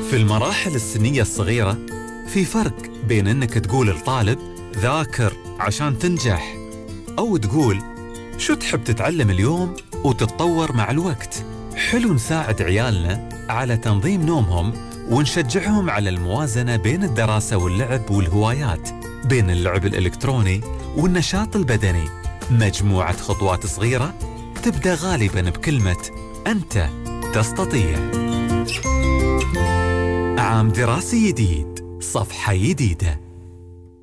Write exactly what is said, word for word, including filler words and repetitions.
في المراحل السنية الصغيرة في فرق بين انك تقول لطالب ذاكر عشان تنجح، او تقول شو تحب تتعلم اليوم وتتطور مع الوقت. حلو نساعد عيالنا على تنظيم نومهم ونشجعهم على الموازنة بين الدراسة واللعب والهوايات، بين اللعب الإلكتروني والنشاط البدني. مجموعة خطوات صغيرة تبدأ غالباً بكلمة أنت تستطيع. عام دراسي جديد، صفحة جديدة.